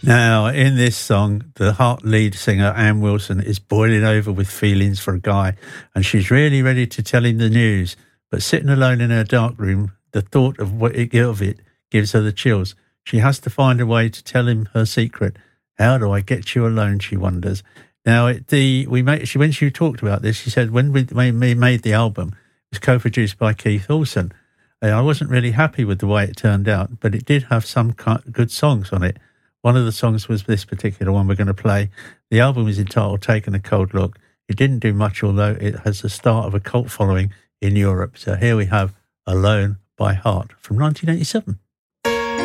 Now, in this song, the Heart lead singer, Ann Wilson, is boiling over with feelings for a guy, and she's really ready to tell him the news. But sitting alone in her dark room, the thought of it gives her the chills. She has to find a way to tell him her secret. How do I get you alone, she wonders. Now, when she talked about this, she said, when we made the album, it was co-produced by Keith Olsen. And I wasn't really happy with the way it turned out, but it did have some good songs on it. One of the songs was this particular one we're going to play. The album is entitled Taking a Cold Look. It didn't do much, although it has the start of a cult following in Europe. So here we have Alone by Heart from 1987.